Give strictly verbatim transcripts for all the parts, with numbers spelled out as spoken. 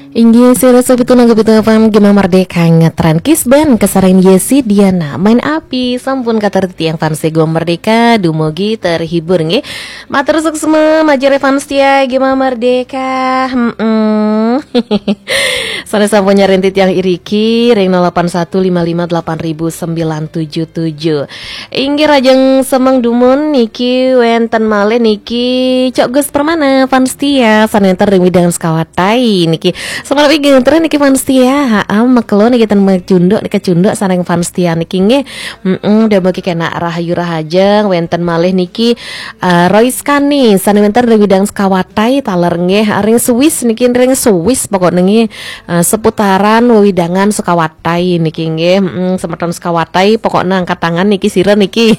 Inggi sira sobitu nangga pitu pam gema merdeka ngetren kisban kesaran Yesi Diana main api sampun kata tiang fans gema merdeka dumugi terhibur nge matur suksema majare fans tia gema merdeka heeh sare sampun nyarentit yang iriki ring nol delapan satu lima lima delapan nol sembilan tujuh tujuh Inggi rajeng semeng dumun niki wenten male niki cok gus permana fans tia sanenter ring widang sekawatai niki Semalam iki ngentren niki fans tia, ha makelo niki ten mecunduk niki cunduk sareng fans tia niki nge. Heeh, udah bagi kena rahayu rahajeng wenten malih niki uh, Royce Kani sane wenten widang sekawatai taler nge ring Swiss niki ring Swiss pokok niki uh, seputaran widangan sekawatai niki nge. Heeh, semeton sekawatai pokoknya angkat tangan niki sira niki.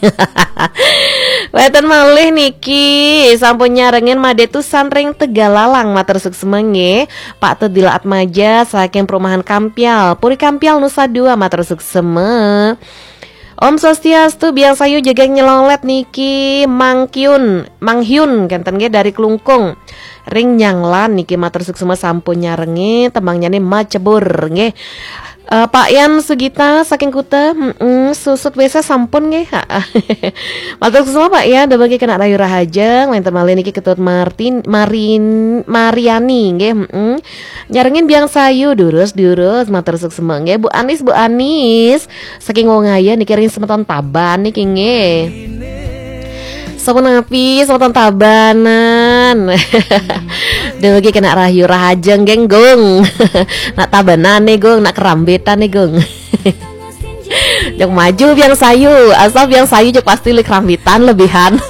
Weten malih niki sampun nyarengin madetusan ring Tegalalang matur suksema nge. Pak Tedila Atmaja saking perumahan Kampial Puri Kampial Nusa Dua matur suksema. Om Swastiastu biang sayu jaga nyelolet niki Mang Kyun Mang Hyun kenten nge dari Klungkung ring Nyanglan niki matur suksema sampun nyarengi tembangnya nih macebur nge. Uh, Pak Yan Sugita saking Kuta mm, susut wesa sampun nge. Matur semua Pak ya udah bagi kena rayu rahajeng lain temali niki ketut Martin Marin Mariani nge. Mm, nyarengin biang sayu durus durus matur suksema nge. Bu Anis Bu Anis saking Wongaya niki ring semeton Taban niki nge. Sampun api, sampun tabanan. Udah lagi kena rahayu rahajeng geng gong. Nak tabanan nih gong, nak kerambetan nih gong. Jok maju biang sayu, asal biang sayu jok pasti li kerambitan lebihan.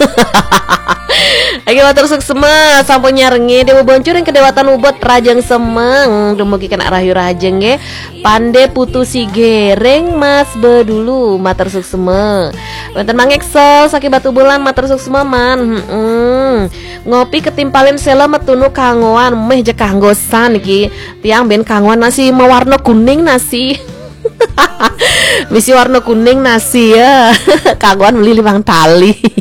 Lagi matur suksema sampun nyarengi dewa boncur yang kedewatan ubot rajeng semeng dumugi kena rahayu rahajeng ge pande putu si gereng mas bedulu matur suksema wonten mangeksel saking batu bulan matur suksema man heeh ngopi ketimpalin sela metunu kangoan meh je kanggosan iki tiang ben kangoan nasi mewarna kuning nasi misi warna kuning nasi ya kangoan beli limang tali